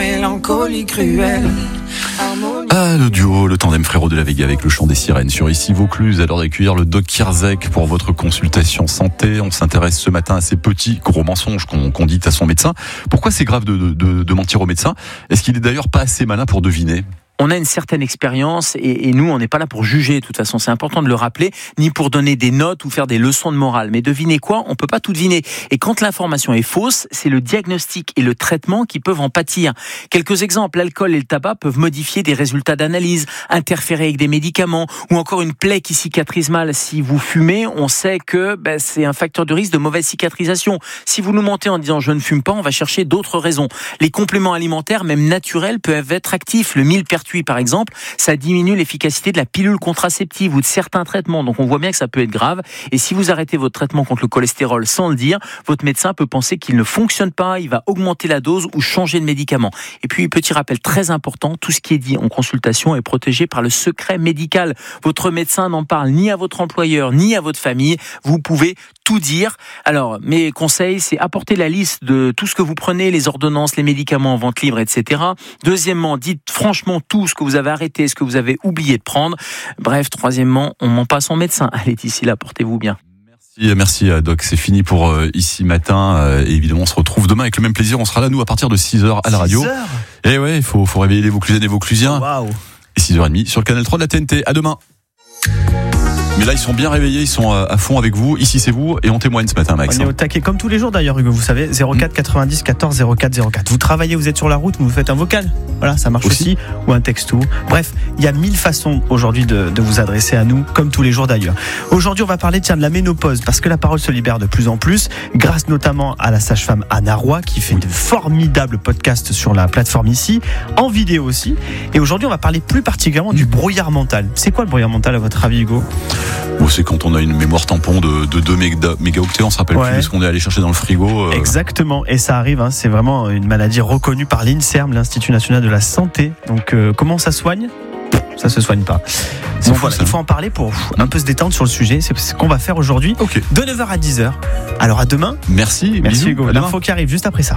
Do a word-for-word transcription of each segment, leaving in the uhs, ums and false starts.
mélancolie cruelle. Ah, le duo, le tandem Frérot de la Vega avec le chant des sirènes sur Ici Vaucluse. À l'heure d'accueillir le doc Kierzek pour votre consultation santé. On s'intéresse ce matin à ces petits gros mensonges qu'on, qu'on dit à son médecin. Pourquoi c'est grave de, de, de mentir au médecin ? Est-ce qu'il est d'ailleurs pas assez malin pour deviner ? On a une certaine expérience et, et nous, on n'est pas là pour juger. De toute façon, c'est important de le rappeler, ni pour donner des notes ou faire des leçons de morale. Mais devinez quoi ? On peut pas tout deviner. Et quand l'information est fausse, c'est le diagnostic et le traitement qui peuvent en pâtir. Quelques exemples, l'alcool et le tabac peuvent modifier des résultats d'analyse, interférer avec des médicaments ou encore une plaie qui cicatrise mal. Si vous fumez, on sait que ben, c'est un facteur de risque de mauvaise cicatrisation. Si vous nous mentez en disant je ne fume pas, on va chercher d'autres raisons. Les compléments alimentaires, même naturels, peuvent être actifs. Le millepertuis, par exemple, ça diminue l'efficacité de la pilule contraceptive ou de certains traitements. Donc on voit bien que ça peut être grave. Et si vous arrêtez votre traitement contre le cholestérol sans le dire, votre médecin peut penser qu'il ne fonctionne pas, il va augmenter la dose ou changer de médicament. Et puis, petit rappel très important, tout ce qui est dit en consultation est protégé par le secret médical. Votre médecin n'en parle ni à votre employeur, ni à votre famille. Vous pouvez tout dire. Alors, mes conseils, c'est apporter la liste de tout ce que vous prenez, les ordonnances, les médicaments en vente libre, et cetera. Deuxièmement, dites franchement tout ce que vous avez arrêté, ce que vous avez oublié de prendre. Bref, troisièmement, on ne ment pas à son médecin. Allez, d'ici là, portez-vous bien. Merci, merci Doc. C'est fini pour euh, Ici Matin. Euh, et évidemment, on se retrouve demain avec le même plaisir. On sera là, nous, à partir de six heures à la radio. six heures Et ouais, il faut, faut réveiller les Vauclusiennes et Vauclusiens. Waouh. Et six heures trente sur le canal trois de la T N T. À demain. Mais là, ils sont bien réveillés, ils sont à fond avec vous. Ici, c'est vous, et on témoigne ce matin, Max. On est au taquet, comme tous les jours d'ailleurs, Hugo, vous savez, zéro quatre quatre-vingt-dix quatorze zéro quatre zéro quatre. Vous travaillez, vous êtes sur la route, vous faites un vocal. Voilà, ça marche aussi, aussi ou un texto. Bref, il y a mille façons aujourd'hui de, de vous adresser à nous, comme tous les jours d'ailleurs. Aujourd'hui, on va parler tiens, de la ménopause, parce que la parole se libère de plus en plus, grâce notamment à la sage-femme Anna Roy, qui fait de formidables podcasts sur la plateforme Ici, en vidéo aussi. Et aujourd'hui, on va parler plus particulièrement du brouillard mental. C'est quoi le brouillard mental à votre avis, Hugo ? Bon, c'est quand on a une mémoire tampon de, de deux mégaoctets, on se rappelle ouais. plus ce qu'on est allé chercher dans le frigo. Euh... Exactement, et ça arrive, hein, c'est vraiment une maladie reconnue par l'INSERM, l'Institut National de la Santé. Donc euh, comment ça soigne ? Ça se soigne pas. C'est Donc fou, voilà, ça. il faut en parler pour un peu se détendre sur le sujet. C'est ce qu'on va faire aujourd'hui, okay. de neuf heures à dix heures. Alors à demain. Merci, Merci bisous, Hugo. L'info qui arrive juste après ça.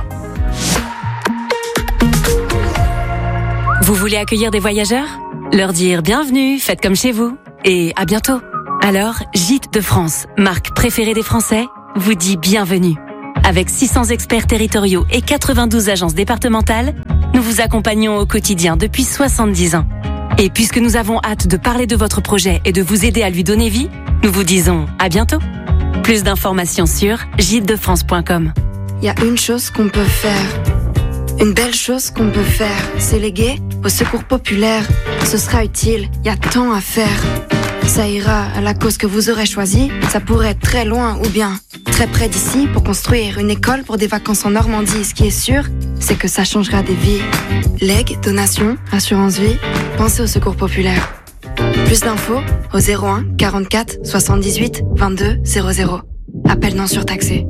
Vous voulez accueillir des voyageurs ? Leur dire bienvenue, faites comme chez vous et à bientôt. Alors, Gîtes de France, marque préférée des Français, vous dit bienvenue. Avec six cents experts territoriaux et quatre-vingt-douze agences départementales, nous vous accompagnons au quotidien depuis soixante-dix ans. Et puisque nous avons hâte de parler de votre projet et de vous aider à lui donner vie, nous vous disons à bientôt. Plus d'informations sur gîtes de france point com. Il y a une chose qu'on peut faire, une belle chose qu'on peut faire, c'est léguer au secours populaire. Ce sera utile, il y a tant à faire. Ça ira à la cause que vous aurez choisie. Ça pourrait être très loin ou bien très près d'ici pour construire une école pour des vacances en Normandie. Ce qui est sûr, c'est que ça changera des vies. Legs, donations, assurance vie, pensez au secours populaire. Plus d'infos au zéro un quarante-quatre soixante-dix-huit vingt-deux zéro zéro. Appel non surtaxé.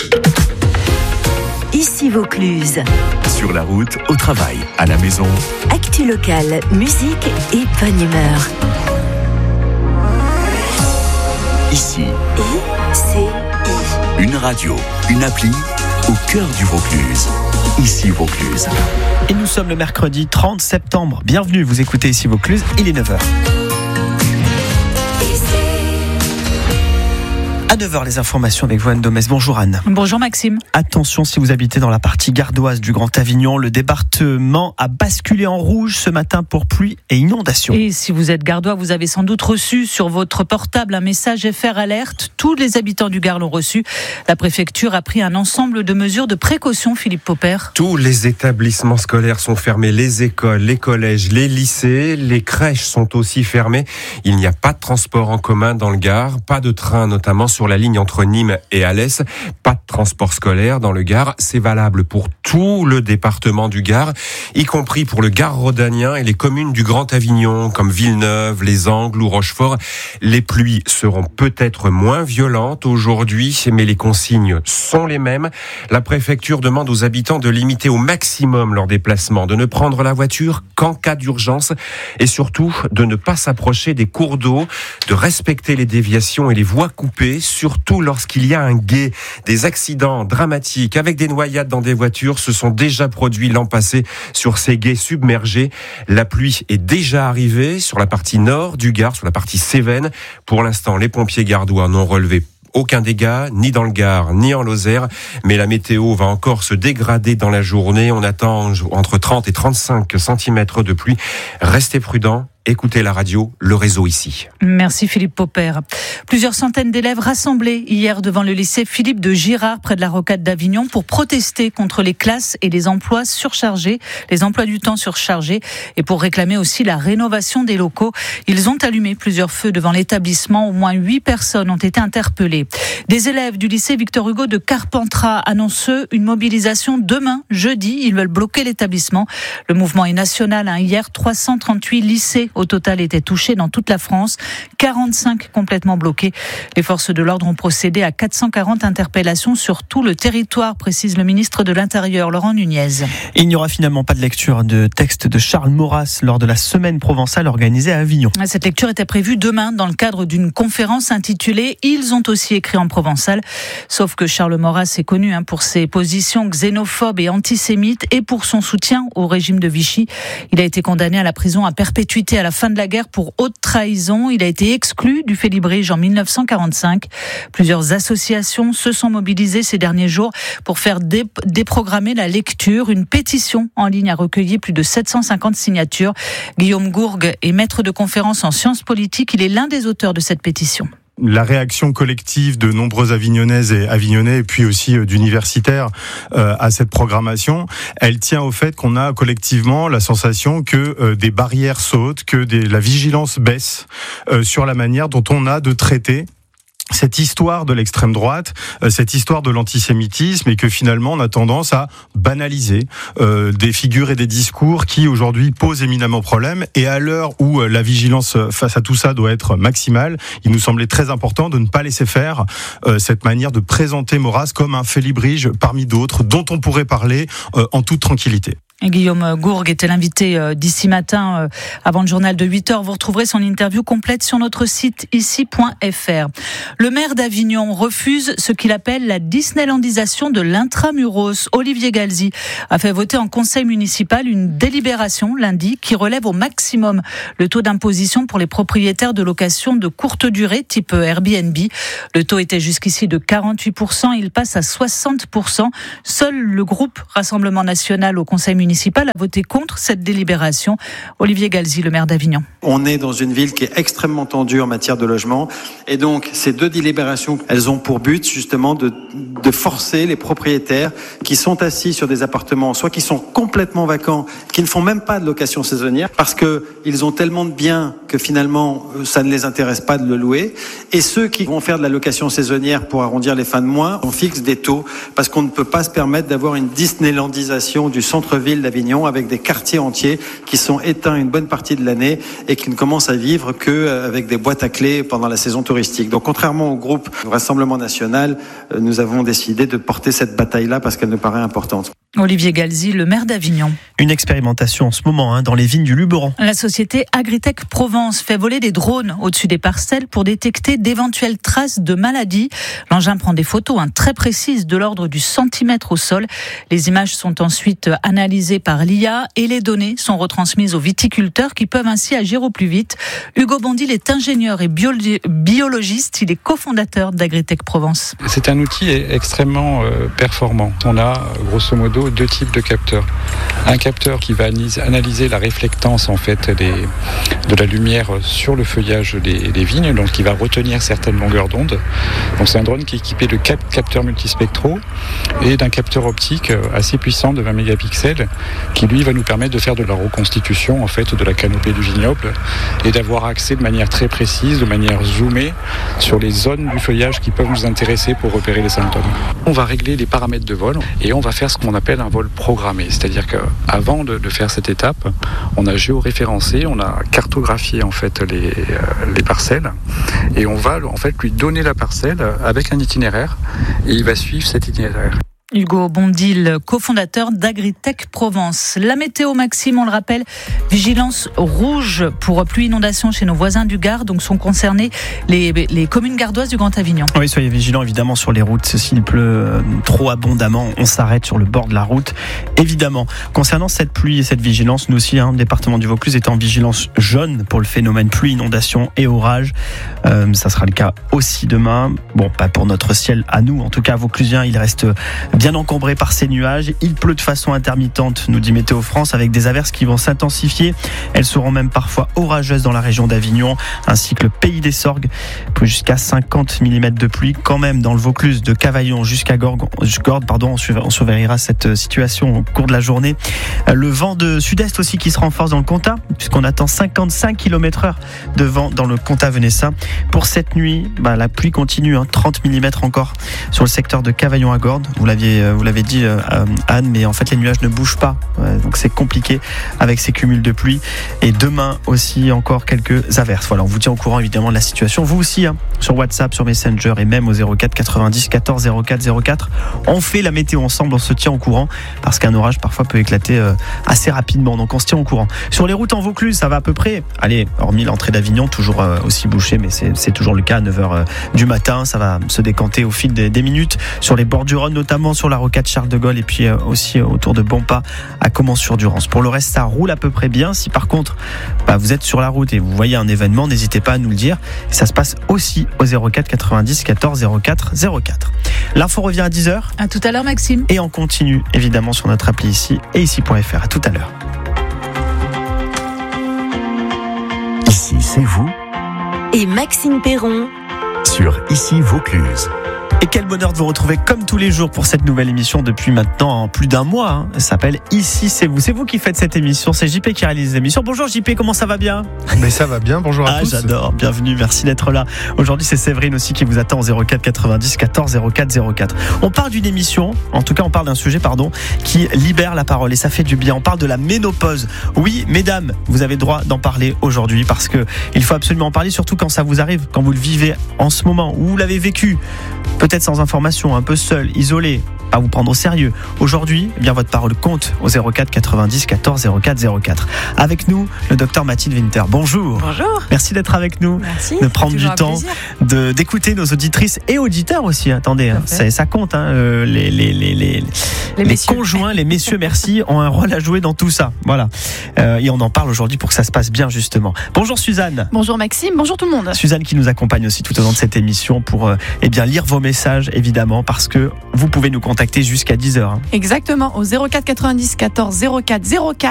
Ici Vaucluse. Sur la route, au travail, à la maison. Actu locale, musique et bonne humeur. Ici. I-C-I. Une radio, une appli au cœur du Vaucluse. Ici Vaucluse. Et nous sommes le mercredi trente septembre. Bienvenue, vous écoutez Ici Vaucluse, il est neuf heures. À neuf heures, les informations avec vous, Anne Domès. Bonjour Anne. Bonjour Maxime. Attention si vous habitez dans la partie gardoise du Grand Avignon, le département a basculé en rouge ce matin pour pluie et inondation. Et si vous êtes gardois, vous avez sans doute reçu sur votre portable un message F R Alerte. Tous les habitants du Gard l'ont reçu. La préfecture a pris un ensemble de mesures de précaution, Philippe Popper. Tous les établissements scolaires sont fermés, les écoles, les collèges, les lycées, les crèches sont aussi fermées. Il n'y a pas de transport en commun dans le Gard, pas de train notamment sur la ligne entre Nîmes et Alès, pas de transport scolaire dans le Gard. C'est valable pour tout le département du Gard, y compris pour le Gard rhodanien et les communes du Grand Avignon comme Villeneuve, Les Angles ou Rochefort. Les pluies seront peut-être moins violentes aujourd'hui, mais les consignes sont les mêmes. La préfecture demande aux habitants de limiter au maximum leurs déplacements, de ne prendre la voiture qu'en cas d'urgence et surtout de ne pas s'approcher des cours d'eau, de respecter les déviations et les voies coupées surtout lorsqu'il y a un gué. Des accidents dramatiques avec des noyades dans des voitures se sont déjà produits l'an passé sur ces gués submergés. La pluie est déjà arrivée sur la partie nord du Gard, sur la partie Cévennes. Pour l'instant, les pompiers gardois n'ont relevé aucun dégât, ni dans le Gard, ni en Lozère. Mais la météo va encore se dégrader dans la journée. On attend entre trente et trente-cinq centimètres de pluie. Restez prudents. Écoutez la radio, le réseau ici. Merci Philippe Popper. Plusieurs centaines d'élèves rassemblés hier devant le lycée Philippe de Girard près de la Rocade d'Avignon pour protester contre les classes et les emplois surchargés, les emplois du temps surchargés et pour réclamer aussi la rénovation des locaux. Ils ont allumé plusieurs feux devant l'établissement. Au moins huit personnes ont été interpellées. Des élèves du lycée Victor Hugo de Carpentras annoncent eux une mobilisation demain, jeudi. Ils veulent bloquer l'établissement. Le mouvement est national. Hein. Hier, trois cent trente-huit lycées au total étaient touchés dans toute la France, quarante-cinq complètement bloqués. Les forces de l'ordre ont procédé à quatre cent quarante interpellations sur tout le territoire, précise le ministre de l'Intérieur, Laurent Nunez. Il n'y aura finalement pas de lecture de texte de Charles Maurras lors de la semaine provençale organisée à Avignon. Cette lecture était prévue demain dans le cadre d'une conférence intitulée « Ils ont aussi écrit en provençal ». Sauf que Charles Maurras est connu pour ses positions xénophobes et antisémites et pour son soutien au régime de Vichy. Il a été condamné à la prison à perpétuité à la fin de la guerre pour haute trahison. Il a été exclu du Félibrige en mille neuf cent quarante-cinq. Plusieurs associations se sont mobilisées ces derniers jours pour faire dé- déprogrammer la lecture. Une pétition en ligne a recueilli plus de sept cent cinquante signatures. Guillaume Gourgue est maître de conférences en sciences politiques. Il est l'un des auteurs de cette pétition. La réaction collective de nombreuses Avignonnaises et Avignonnais et puis aussi d'universitaires euh, à cette programmation, elle tient au fait qu'on a collectivement la sensation que euh, des barrières sautent, que des, la vigilance baisse euh, sur la manière dont on a de traiter cette histoire de l'extrême droite, cette histoire de l'antisémitisme, et que finalement on a tendance à banaliser euh, des figures et des discours qui aujourd'hui posent éminemment problème. Et à l'heure où la vigilance face à tout ça doit être maximale, il nous semblait très important de ne pas laisser faire euh, cette manière de présenter Maurras comme un félibrige parmi d'autres dont on pourrait parler euh, en toute tranquillité. Guillaume Gourgue était l'invité d'ici matin avant le journal de huit heures. Vous retrouverez son interview complète sur notre site ici point f r. Le maire d'Avignon refuse ce qu'il appelle la disneylandisation de l'intramuros. Olivier Galzi a fait voter en conseil municipal une délibération lundi qui relève au maximum le taux d'imposition pour les propriétaires de location de courte durée type Airbnb. Le taux était jusqu'ici de quarante-huit pour cent, il passe à soixante pour cent. Seul le groupe Rassemblement National au conseil municipal municipal a voté contre cette délibération. Olivier Galzi, le maire d'Avignon. On est dans une ville qui est extrêmement tendue en matière de logement. Et donc, ces deux délibérations, elles ont pour but justement de, de forcer les propriétaires qui sont assis sur des appartements, soit qui sont complètement vacants, qui ne font même pas de location saisonnière, parce qu'ils ont tellement de biens que finalement, ça ne les intéresse pas de le louer. Et ceux qui vont faire de la location saisonnière pour arrondir les fins de mois, on fixe des taux, parce qu'on ne peut pas se permettre d'avoir une disneylandisation du centre-ville d'Avignon avec des quartiers entiers qui sont éteints une bonne partie de l'année et qui ne commencent à vivre qu'avec des boîtes à clés pendant la saison touristique. Donc contrairement au groupe Rassemblement National, nous avons décidé de porter cette bataille-là parce qu'elle nous paraît importante. Olivier Galzi, le maire d'Avignon. Une expérimentation en ce moment hein, dans les vignes du Luberon. La société Agritech Provence fait voler des drones au-dessus des parcelles pour détecter d'éventuelles traces de maladies. L'engin prend des photos hein, très précises de l'ordre du centimètre au sol. Les images sont ensuite analysées par l'I A et les données sont retransmises aux viticulteurs qui peuvent ainsi agir au plus vite. Hugo Bondil est ingénieur et bio- biologiste. Il est cofondateur d'Agritech Provence. C'est un outil extrêmement euh, performant. On a grosso modo deux types de capteurs. Un capteur qui va analyser la réflectance en fait des, de la lumière sur le feuillage des, des vignes, donc qui va retenir certaines longueurs d'onde. Donc c'est un drone qui est équipé de quatre capteurs multispectraux et d'un capteur optique assez puissant de vingt mégapixels qui lui va nous permettre de faire de la reconstitution en fait de la canopée du vignoble et d'avoir accès de manière très précise, de manière zoomée sur les zones du feuillage qui peuvent nous intéresser pour repérer les symptômes. On va régler les paramètres de vol et on va faire ce qu'on appelle un vol programmé, c'est-à-dire qu'avant de, de faire cette étape, on a géoréférencé, on a cartographié en fait les, les parcelles et on va en fait lui donner la parcelle avec un itinéraire et il va suivre cet itinéraire. Hugo Bondil, cofondateur d'Agritech Provence. La météo, Maxime, on le rappelle, vigilance rouge pour pluie inondation chez nos voisins du Gard, donc sont concernées les, les communes gardoises du Grand Avignon. Oui, soyez vigilants évidemment sur les routes. S'il pleut trop abondamment, on s'arrête sur le bord de la route. Évidemment, concernant cette pluie et cette vigilance, nous aussi, hein, département du Vaucluse est en vigilance jaune pour le phénomène pluie, inondation et orage. Euh, ça sera le cas aussi demain. Bon, pas pour notre ciel à nous, en tout cas vauclusien, il reste bien encombré par ces nuages. Il pleut de façon intermittente, nous dit Météo France, avec des averses qui vont s'intensifier. Elles seront même parfois orageuses dans la région d'Avignon, ainsi que le pays des Sorgues, jusqu'à cinquante millimètres de pluie quand même dans le Vaucluse, de Cavaillon jusqu'à Gordes. Pardon, on surveillera cette situation au cours de la journée. Le vent de sud-est aussi qui se renforce dans le Comtat, puisqu'on attend cinquante-cinq kilomètres heure de vent dans le Comtat venessin. Pour cette nuit, bah, la pluie continue, hein, trente millimètres encore sur le secteur de Cavaillon à Gordes. Vous l'aviez Vous l'avez dit euh, Anne, mais en fait les nuages ne bougent pas, ouais, donc c'est compliqué avec ces cumuls de pluie. Et demain aussi encore quelques averses. Voilà, on vous tient au courant évidemment de la situation. Vous aussi, hein, sur WhatsApp, sur Messenger et même au zéro quatre quatre-vingt-dix quatorze zéro quatre zéro quatre. On fait la météo ensemble, on se tient au courant parce qu'un orage parfois peut éclater euh, assez rapidement. Donc on se tient au courant. Sur les routes en Vaucluse, ça va à peu près. Allez, hormis l'entrée d'Avignon, toujours euh, aussi bouché, mais c'est, c'est toujours le cas à neuf heures euh, du matin. Ça va se décanter au fil des, des minutes. Sur les bords du Rhône, notamment sur la rocade Charles de Gaulle et puis aussi autour de Bonpas à Comans-sur-Durance. Pour le reste, ça roule à peu près bien. Si par contre bah, vous êtes sur la route et vous voyez un événement, n'hésitez pas à nous le dire. Ça se passe aussi au zéro quatre quatre-vingt-dix quatorze zéro quatre zéro quatre. L'info revient à dix heures. À tout à l'heure, Maxime. Et on continue évidemment sur notre appli ici et ici point f r. À tout à l'heure. Ici, c'est vous. Et Maxime Perron. Sur Ici Vaucluse. Et quel bonheur de vous retrouver comme tous les jours pour cette nouvelle émission depuis maintenant plus d'un mois. Hein. Elle s'appelle Ici c'est vous. C'est vous qui faites cette émission. C'est J P qui réalise l'émission. Bonjour J P, comment ça va bien? Mais ça va bien, bonjour à ah, tous. J'adore, bienvenue, merci d'être là. Aujourd'hui c'est Séverine aussi qui vous attend au zéro quatre quatre-vingt-dix quatorze zéro quatre zéro quatre. On parle d'une émission, en tout cas on parle d'un sujet pardon, qui libère la parole et ça fait du bien. On parle de la ménopause. Oui, mesdames, vous avez le droit d'en parler aujourd'hui parce que il faut absolument en parler, surtout quand ça vous arrive, quand vous le vivez en ce moment, ou vous l'avez vécu, peut-être sans information, un peu seul, isolé, à vous prendre au sérieux. Aujourd'hui, eh bien votre parole compte au zéro quatre quatre-vingt-dix quatorze zéro quatre zéro quatre. Avec nous, le docteur Mathilde Winter. Bonjour. Bonjour. Merci d'être avec nous. Merci. De prendre du temps, de, d'écouter nos auditrices et auditeurs aussi. Attendez, hein, ça, ça compte. Hein, euh, les, les, les, les, les, les conjoints, les messieurs, merci, ont un rôle à jouer dans tout ça. Voilà. Euh, et on en parle aujourd'hui pour que ça se passe bien, justement. Bonjour Suzanne. Bonjour Maxime. Bonjour tout le monde. Suzanne qui nous accompagne aussi tout au long de cette émission pour euh, eh bien, lire vos messages, évidemment, parce que vous pouvez nous contacter jusqu'à dix heures. Hein. Exactement, au zéro quatre quatre-vingt-dix quatorze zéro quatre zéro quatre.